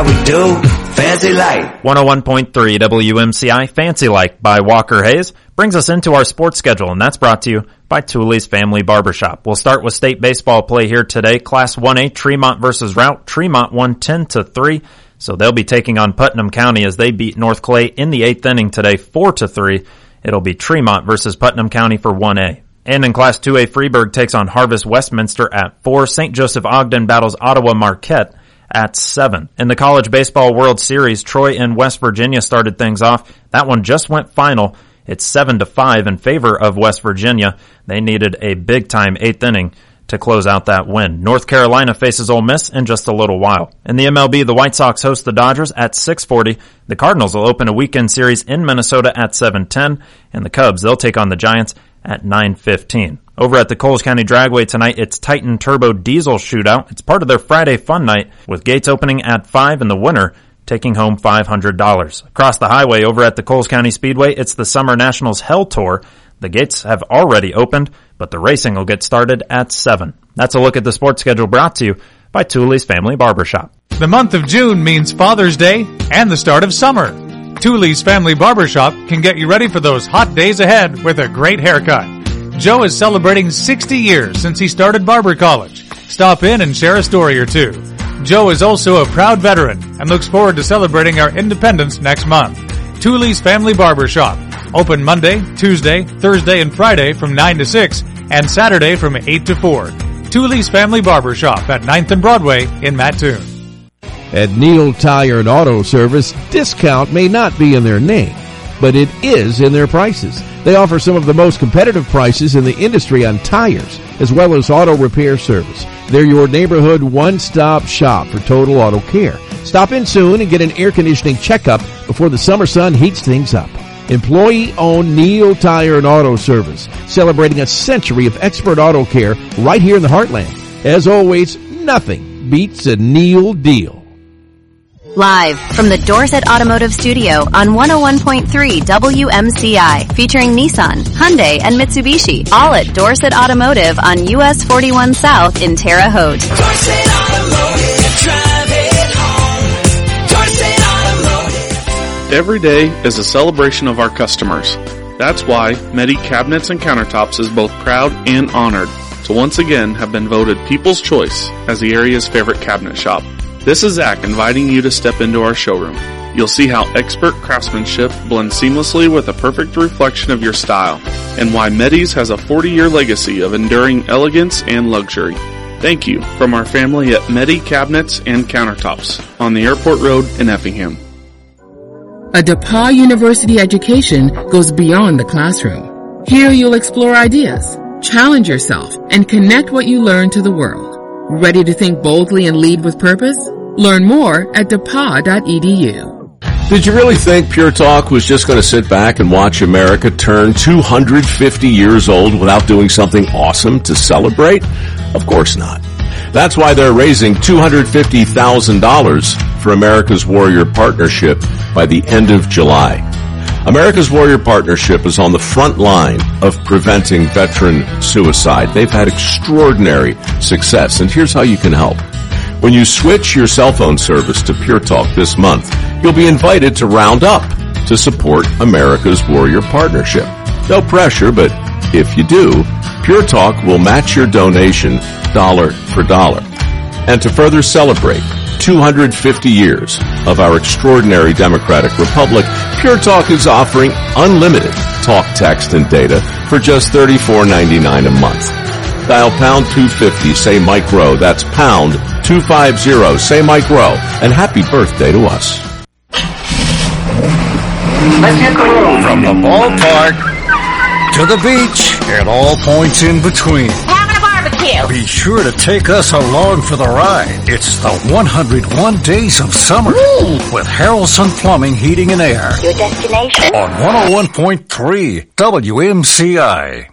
how we do. Fancy Like. 101.3 WMCI Fancy Like by Walker Hayes brings us into our sports schedule, and that's brought to you by Tooley's Family Barbershop. We'll start with state baseball play here today. Class 1A, Tremont versus Routt. Tremont won 10-3, so they'll be taking on Putnam County as they beat North Clay in the 8th inning today, 4-3. It'll be Tremont versus Putnam County for 1A. And in Class 2A, Freeburg takes on Harvest Westminster at 4. St. Joseph Ogden battles Ottawa Marquette at 7. In the College Baseball World Series, Troy and West Virginia started things off. That one just went final. It's 7-5 in favor of West Virginia. They needed a big-time 8th inning to close out that win. North Carolina faces Ole Miss in just a little while. In the MLB, the White Sox host the Dodgers at 6:40. The Cardinals will open a weekend series in Minnesota at 7:10. And the Cubs, they'll take on the Giants at 9:15. Over at the Coles County Dragway tonight, it's Titan Turbo Diesel Shootout. It's part of their Friday Fun Night, with gates opening at 5 and the winner taking home $500. Across the highway over at the Coles County Speedway, it's the Summer Nationals Hell Tour. The gates have already opened, but the racing will get started at 7. That's a look at the sports schedule brought to you by Tooley's Family Barbershop. The month of June means Father's Day and the start of summer. Tooley's Family Barbershop can get you ready for those hot days ahead with a great haircut. Joe is celebrating 60 years since he started barber college. Stop in and share a story or two. Joe is also a proud veteran and looks forward to celebrating our independence next month. Tooley's Family Barbershop. Open Monday, Tuesday, Thursday, and Friday from 9 to 6 and Saturday from 8 to 4. Tooley's Family Barbershop at 9th and Broadway in Mattoon. At Neil Tire and Auto Service, discount may not be in their name, but it is in their prices. They offer some of the most competitive prices in the industry on tires, as well as auto repair service. They're your neighborhood one-stop shop for total auto care. Stop in soon and get an air conditioning checkup before the summer sun heats things up. Employee-owned Neil Tire and Auto Service, celebrating a century of expert auto care right here in the heartland. As always, nothing beats a Neil deal. Live from the Dorset Automotive Studio on 101.3 WMCI, featuring Nissan, Hyundai, and Mitsubishi, all at Dorset Automotive on US 41 South in Terre Haute. Dorset Automotive, drive it home. Dorset Automotive. Every day is a celebration of our customers. That's why Medi Cabinets and Countertops is both proud and honored to once again have been voted People's Choice as the area's favorite cabinet shop. This is Zach inviting you to step into our showroom. You'll see how expert craftsmanship blends seamlessly with a perfect reflection of your style, and why Medi's has a 40-year legacy of enduring elegance and luxury. Thank you from our family at Medi Cabinets and Countertops on the Airport Road in Effingham. A DePauw University education goes beyond the classroom. Here you'll explore ideas, challenge yourself, and connect what you learn to the world. Ready to think boldly and lead with purpose? Learn more at depaw.edu. Did you really think Pure Talk was just going to sit back and watch America turn 250 years old without doing something awesome to celebrate? Of course not. That's why they're raising $250,000 for America's Warrior Partnership by the end of July. America's Warrior Partnership is on the front line of preventing veteran suicide. They've had extraordinary success, and here's how you can help. When you switch your cell phone service to Pure Talk this month, you'll be invited to round up to support America's Warrior Partnership. No pressure, but if you do, Pure Talk will match your donation dollar for dollar. And to further celebrate 250 years of our extraordinary democratic republic, Pure Talk is offering unlimited talk, text, and data for just $34.99 a month. Dial pound 250, say Mike Rowe. That's pound 250, say Mike Rowe. And happy birthday to us. From the ballpark to the beach and all points in between. Having a barbecue. Be sure to take us along for the ride. It's the 101 Days of Summer with Harrelson Plumbing, Heating, and Air. Your destination. On 101.3 WMCI.